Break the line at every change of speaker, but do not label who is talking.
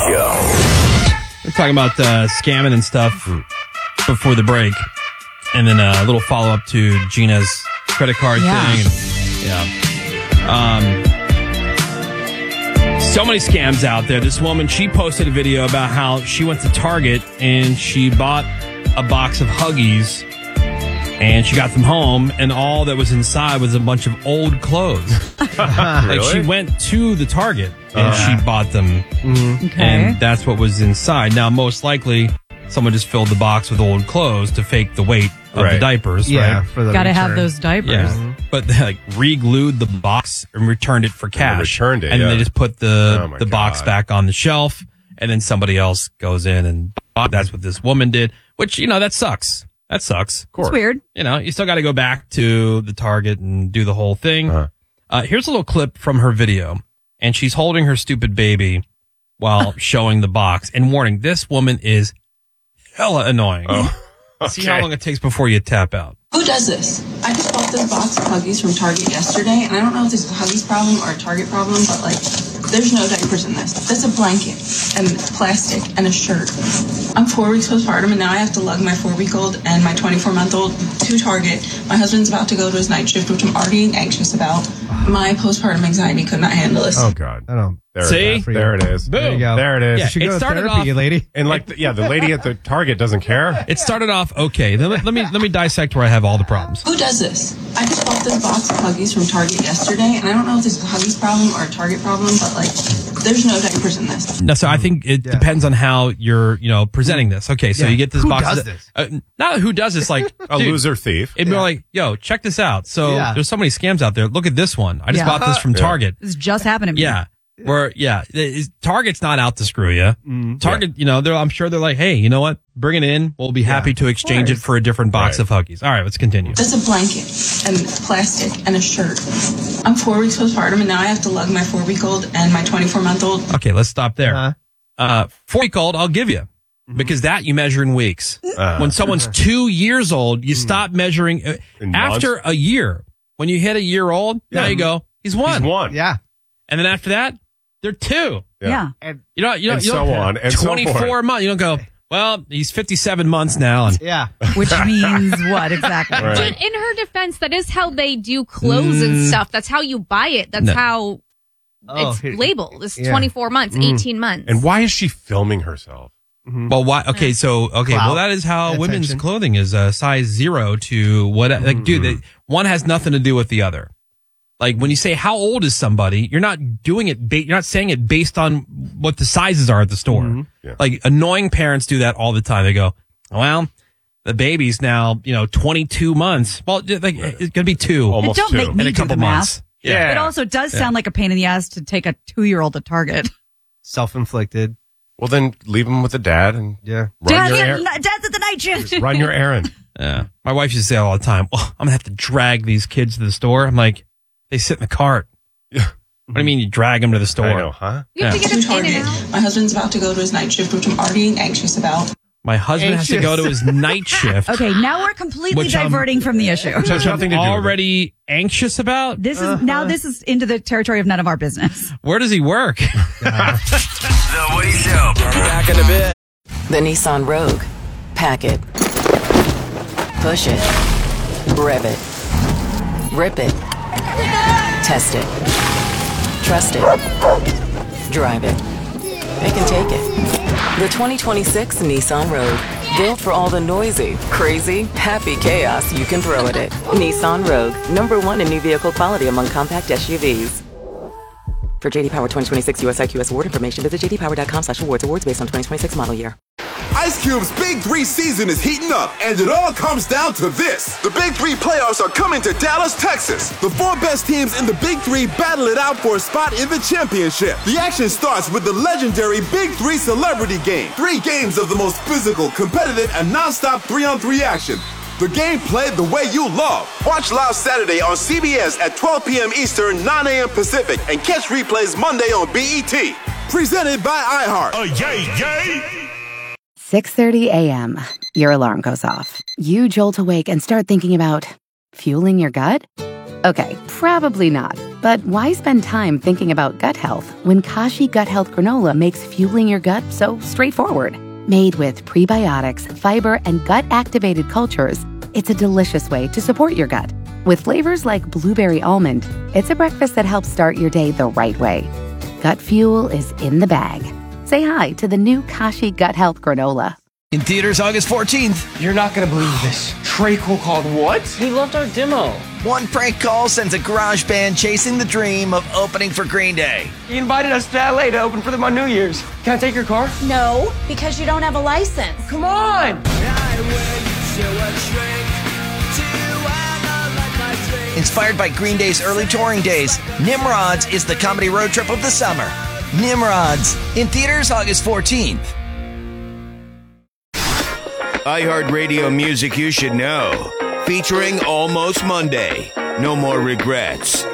We're talking about scamming and stuff before the break. And then a little follow-up to Gina's credit card thing. So many scams out there. This woman, she posted a video about how she went to Target and she bought a box of Huggies and she got them home and all that was inside was a bunch of old clothes. Like she went to the Target and she bought them. And that's what was inside. Now, most likely, someone just filled the box with old clothes to fake the weight of the diapers, right?
Gotta have those diapers.
Yeah. But they like re-glued the box and returned it for cash.
And
then they just put the box back on the shelf, and then somebody else goes in and that's what this woman did. Which, that sucks. That sucks. Of course.
It's weird.
You still got to go back to the Target and do the whole thing. Here's a little clip from her video, and she's holding her stupid baby while showing the box. And warning, this woman is hella annoying. See how long it takes before you tap out.
Who does this? I just bought this box of Huggies from Target yesterday, and I don't know if this is a Huggies problem or a Target problem, but there's no diapers in this. That's a blanket and plastic and a shirt. I'm 4 weeks postpartum, and now I have to lug my 4-week-old and my 24-month-old to Target. My husband's about to go to his night shift, which I'm already anxious about. My postpartum anxiety could not handle this.
Oh, God.
I don't.
There it is.
There you go.
There it is.
You should go to therapy, lady.
And the lady at the Target doesn't care.
It started off okay. Then let me dissect where I have all the problems.
Who does this? I just bought this box of Huggies from Target yesterday, and I don't know if this is a Huggies problem or a Target problem, but there's no diapers in this.
No, so I think it depends on how you're, presenting this. Okay, so you get this box.
Who does this?
Not who does this, like
a loser thief.
It'd be like, yo, check this out. So there's so many scams out there. Look at this one. I just bought this from Target.
This just happened to me.
Yeah. Target's not out to screw you. Target, I'm sure they're like, hey, you know what? Bring it in. We'll be happy to exchange it for a different box of Huggies. All right, let's continue.
That's a blanket and plastic and a shirt. I'm 4 weeks postpartum, and now I have to lug my 4-week-old and my 24-month-old.
Okay, let's stop there. 4-week-old, I'll give you. Because that you measure in weeks. When someone's 2 years old, you stop measuring after a year. When you hit a year old, now you go, he's one.
He's one.
Yeah.
And then after that, they're two.
Yeah.
And
You don't
so on. And
24 months. You don't go, well, he's 57 months now. And
Which means what exactly?
Right.
In her defense, that is how they do clothes and stuff. That's how you buy it. That's how it's labeled. It's 24 months, 18 months.
And why is she filming herself?
Well, why? Okay, well, that is how women's clothing is size 0 to what? One has nothing to do with the other. Like when you say how old is somebody, you're not doing it. You're not saying it based on what the sizes are at the store. Like annoying parents do that all the time. They go, well, the baby's now 22 months. Well, it's gonna be 2,
almost
don't
2
make me
in a
do
couple
the
months.
It also does sound like a pain in the ass to take a 2-year-old to Target.
Self-inflicted.
Well, then leave him with the dad and
Dad's at the night shift.
run your errand.
Yeah, my wife used to say all the time, well, I'm gonna have to drag these kids to the store. I'm like, they sit in the cart.
Yeah.
What do you mean you drag them to the store?
I know, huh?
You have to get
To
them in
Target.
and out.
My husband's about to go to his night shift, which I'm already anxious about.
My husband has to go to his night shift.
Okay, now we're completely
Which I'm-
diverting from the issue.
Which has nothing to do with it.
Already anxious about?
This is into the territory of none of our business.
Where does he work?
The Woody Show. Back in a bit.
The Nissan Rogue. Pack it. Push it. Rev it. Rip it. Test it. Trust it. Drive it. They can take it. The 2026 Nissan Rogue. Built for all the noisy, crazy, happy chaos you can throw at it. Nissan Rogue. #1 in new vehicle quality among compact SUVs. For JD Power 2026 US IQS award information, visit jdpower.com/awards. Awards based on 2026 model year.
Ice Cube's Big 3 season is heating up, and it all comes down to this. The Big 3 playoffs are coming to Dallas, Texas. The 4 best teams in the Big 3 battle it out for a spot in the championship. The action starts with the legendary Big 3 Celebrity Game. 3 games of the most physical, competitive, and non-stop 3-on-3 action. The game played the way you love. Watch live Saturday on CBS at 12 p.m. Eastern, 9 a.m. Pacific, and catch replays Monday on BET. Presented by iHeart.
6:30 a.m. Your alarm goes off. You jolt awake and start thinking about fueling your gut? Okay, probably not. But why spend time thinking about gut health when Kashi Gut Health Granola makes fueling your gut so straightforward? Made with prebiotics, fiber, and gut-activated cultures, it's a delicious way to support your gut. With flavors like blueberry almond, it's a breakfast that helps start your day the right way. Gut fuel is in the bag. Say hi to the new Kashi Gut Health Granola.
In theaters August 14th.
You're not going to believe this. Trey Cole called what? He loved our demo.
One prank call sends a garage band chasing the dream of opening for Green Day.
He invited us to LA to open for them on New Year's. Can I take your car?
No, because you don't have a license.
Come on!
Inspired by Green Day's early touring days, Nimrods is the comedy road trip of the summer. Nimrods, in theaters August 14th.
iHeartRadio music you should know. Featuring Almost Monday. No More Regrets.